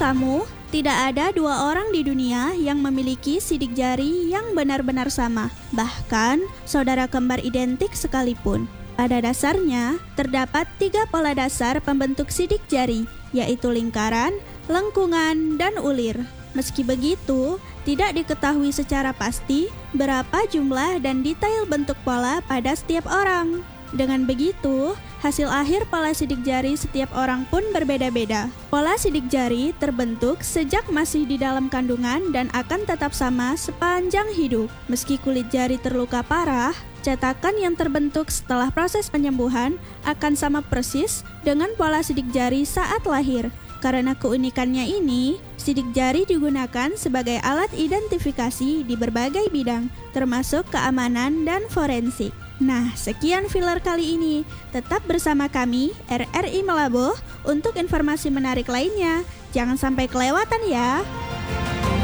kamu, tidak ada dua orang di dunia yang memiliki sidik jari yang benar-benar sama, bahkan saudara kembar identik sekalipun. Pada dasarnya, terdapat 3 pola dasar pembentuk sidik jari, yaitu lingkaran, lengkungan, dan ulir. Meski begitu, tidak diketahui secara pasti berapa jumlah dan detail bentuk pola pada setiap orang. Dengan begitu, hasil akhir pola sidik jari setiap orang pun berbeda-beda. Pola sidik jari terbentuk sejak masih di dalam kandungan dan akan tetap sama sepanjang hidup. Meski kulit jari terluka parah, cetakan yang terbentuk setelah proses penyembuhan akan sama persis dengan pola sidik jari saat lahir. Karena keunikannya ini, sidik jari digunakan sebagai alat identifikasi di berbagai bidang, termasuk keamanan dan forensik. Nah, sekian filler kali ini. Tetap bersama kami, RRI Malabo, untuk informasi menarik lainnya. Jangan sampai kelewatan ya.